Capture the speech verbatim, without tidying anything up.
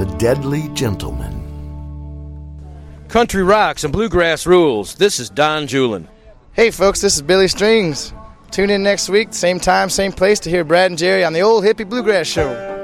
the Deadly Gentleman. Country rocks and bluegrass rules. This is Don Julin. Hey folks, this is Billy Strings. Tune in next week, same time, same place to hear Brad and Jerry on the Old Hippie Bluegrass Show.